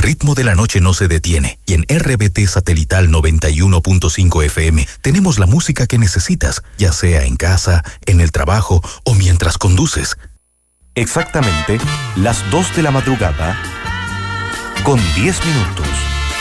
ritmo de la noche no se detiene y en RBT Satelital 91.5 FM tenemos la música que necesitas, ya sea en casa, en el trabajo o mientras conduces. Exactamente las 2 de la madrugada con 10 minutos.